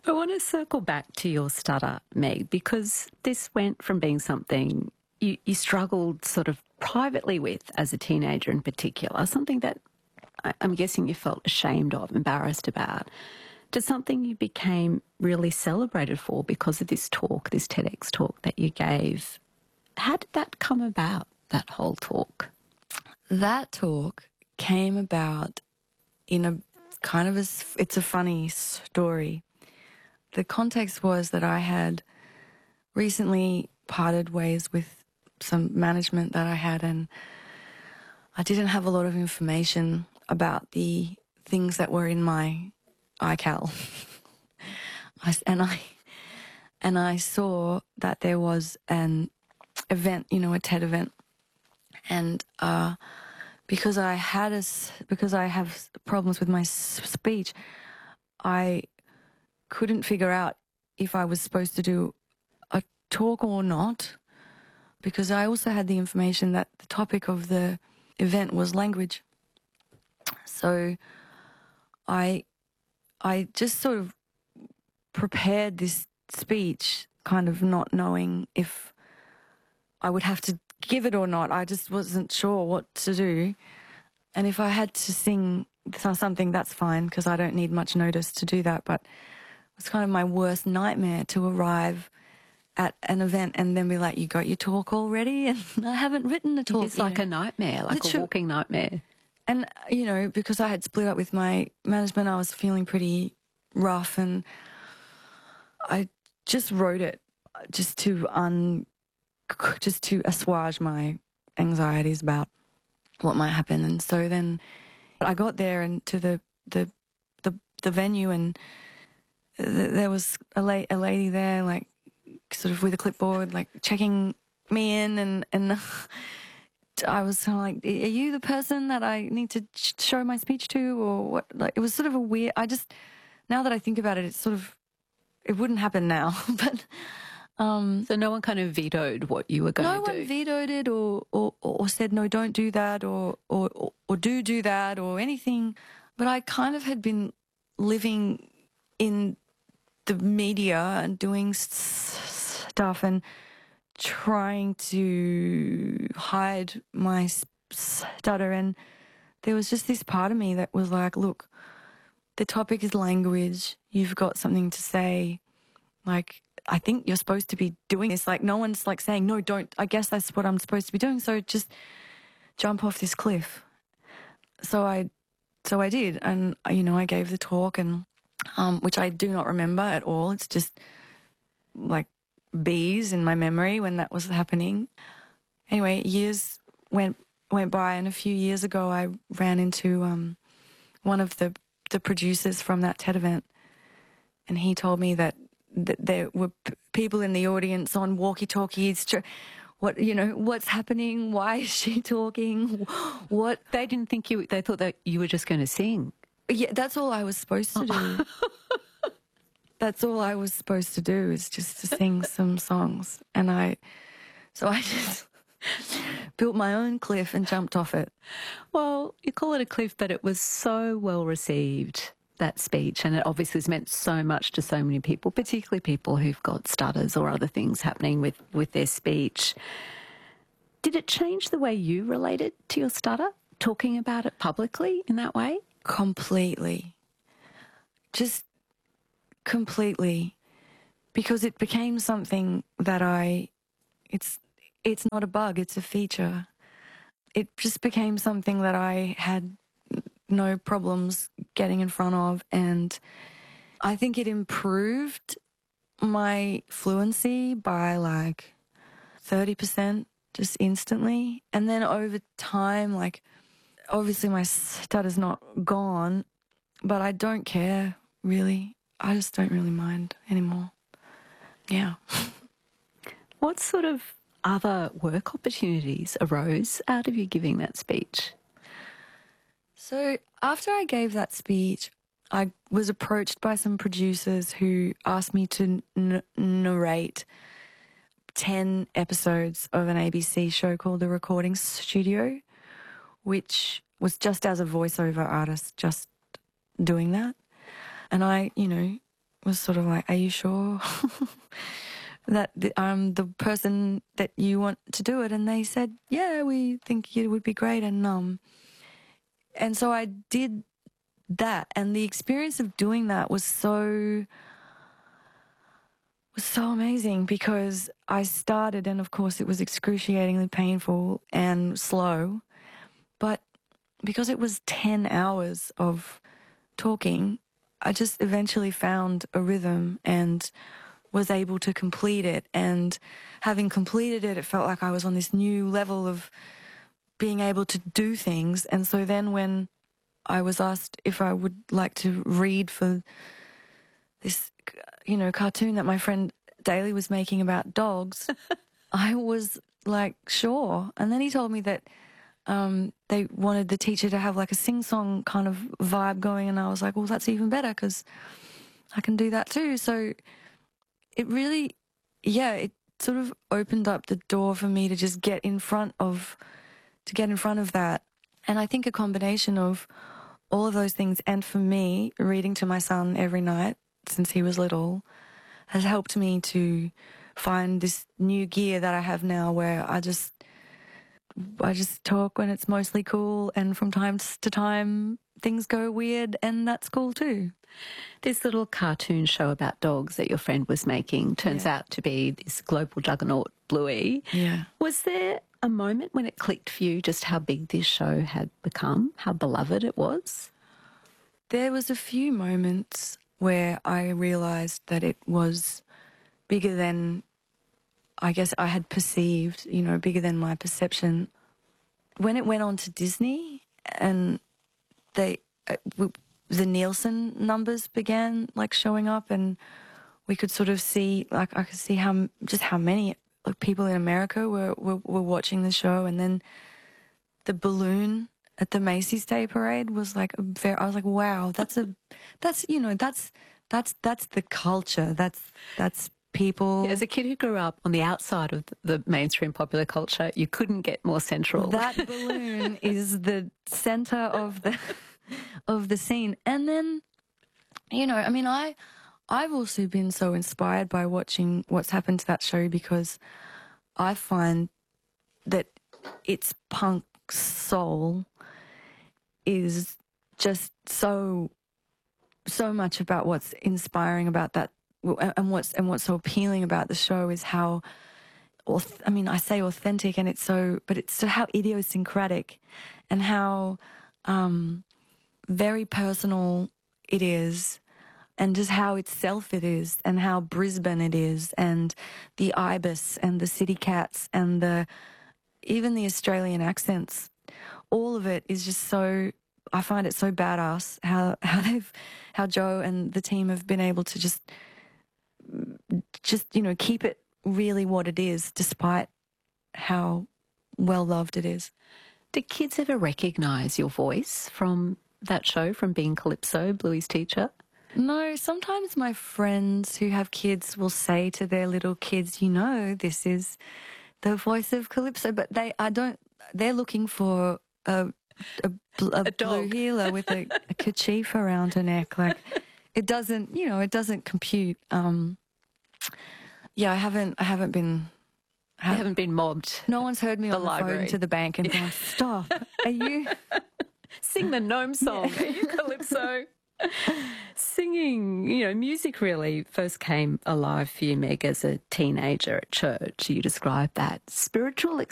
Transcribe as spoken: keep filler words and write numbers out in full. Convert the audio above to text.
I want to circle back to your stutter, Meg, because this went from being something you, you struggled sort of privately with as a teenager in particular, something that I, I'm guessing you felt ashamed of, embarrassed about, to something you became really celebrated for because of this talk, this TEDx talk that you gave. How did that come about, that whole talk? That talk came about in a kind of a, it's a funny story. The context was that I had recently parted ways with some management that I had, and I didn't have a lot of information about the things that were in my I C A L. I, and I and I saw that there was an event, you know, a TED event, and uh, because I had a, because I have problems with my speech, I couldn't figure out if I was supposed to do a talk or not, because I also had the information that the topic of the event was language. So I I just sort of prepared this speech kind of not knowing if I would have to give it or not. I just wasn't sure what to do. And if I had to sing something, that's fine, because I don't need much notice to do that. But it was kind of my worst nightmare to arrive at an event and then be like, you got your talk already? And I haven't written a talk. It's like know. a nightmare, like Literally. a walking nightmare. And, you know, because I had split up with my management, I was feeling pretty rough, and I just wrote it just to un, just to assuage my anxieties about what might happen. And so then I got there and to the the the, the venue, and th- there was a, la- a lady there, like sort of with a clipboard, like checking me in, and and I was kind of like, are you the person that I need to sh- show my speech to, or what? Like, it was sort of a weird, I just, now that I think about it, it's sort of, it wouldn't happen now, but... Um, so no one kind of vetoed what you were going no to do? one vetoed it or, or, or said, no, don't do that, or, or, or, or do do that, or anything. But I kind of had been living in the media and doing s- stuff and trying to hide my stutter, and there was just this part of me that was like, look, the topic is language, you've got something to say, like, I think you're supposed to be doing this, like, no one's like saying, no, don't, I guess that's what I'm supposed to be doing, so just jump off this cliff. So I so I did, and, you know, I gave the talk, and um, which I do not remember at all. It's just like bees in my memory when that was happening. Anyway, years went went by, and a few years ago I ran into um, one of the, the producers from that TED event, and he told me that, that there were p- people in the audience on walkie-talkies, tr- what, you know, what's happening, why is she talking, what... They didn't think you, they thought that you were just going to sing. Yeah, that's all I was supposed to do. That's all I was supposed to do, is just to sing some songs. And I, so I just built my own cliff and jumped off it. Well, you call it a cliff, but it was so well received, that speech, and it obviously has meant so much to so many people, particularly people who've got stutters or other things happening with, with their speech. Did it change the way you related to your stutter, talking about it publicly in that way? Completely. Just completely. Because it became something that I, it's, it's not a bug, it's a feature. It just became something that I had no problems getting in front of, and I think it improved my fluency by like thirty percent just instantly. And then over time, like, obviously my stutter's not gone, but I don't care, really. I just don't really mind anymore. Yeah. What sort of other work opportunities arose out of you giving that speech? So after I gave that speech, I was approached by some producers who asked me to n- narrate ten episodes of an A B C show called The Recording Studio, which was just as a voiceover artist, just doing that. And I, you know, was sort of like, are you sure that I'm the person that you want to do it? And they said, yeah, we think it would be great. And, um, and so I did that. And the experience of doing that was so, was so amazing because I started, and of course it was excruciatingly painful and slow, but because it was ten hours of talking, I just eventually found a rhythm and was able to complete it. And having completed it, it felt like I was on this new level of being able to do things. And so then when I was asked if I would like to read for this, you know, cartoon that my friend Daly was making about dogs, I was like, sure. And then he told me that um, they wanted the teacher to have like a sing-song kind of vibe going. And I was like, well, that's even better because I can do that too. So it really, yeah, it sort of opened up the door for me to just get in front of, to get in front of that. And I think a combination of all of those things, and for me, reading to my son every night since he was little, has helped me to find this new gear that I have now where I just, I just talk when it's mostly cool, and from time to time things go weird, and that's cool too. This little cartoon show about dogs that your friend was making turns Yeah. out to be this global juggernaut, Bluey. Yeah. Was there a moment when it clicked for you just how big this show had become, how beloved it was? There was a few moments where I realised that it was bigger than, I guess, I had perceived, you know, bigger than my perception. When it went on to Disney and they, uh, w- the Nielsen numbers began like showing up, and we could sort of see, like I could see how, just how many like people in America were, were, were watching the show. And then the balloon at the Macy's Day Parade was like a very, I was like, wow, that's a, that's, you know, that's, that's, that's the culture. That's, that's people. Yeah, as a kid who grew up on the outside of the mainstream popular culture, you couldn't get more central. That balloon is the center of the, of the scene. And then, you know, I mean, I, I've also been so inspired by watching what's happened to that show because I find that its punk soul is just so, so much about what's inspiring about that, and what's and what's so appealing about the show is how, I mean, I say authentic, and it's so, but it's so how idiosyncratic, and how um, very personal it is, and just how itself it is, and how Brisbane it is, and the ibis, and the city cats, and the even the Australian accents. All of it is just so, I find it so badass how how they've how Joe and the team have been able to just just you know keep it really what it is, despite how well loved it is. Did kids ever recognise your voice from that show, from being Calypso, Bluey's teacher? No, sometimes my friends who have kids will say to their little kids, you know, this is the voice of Calypso, but they, I don't, they're looking for a, a, a, A blue dog. heeler with a, a kerchief around her neck. Like, it doesn't, you know, it doesn't compute. Um, yeah, I haven't, I haven't been, I haven't been mobbed. no one's heard me The on the library. phone to the bank and gone, stop, are you? Sing the gnome song. Are you Calypso? Singing, you know, music really first came alive for you, Meg, as a teenager at church. You described that spiritual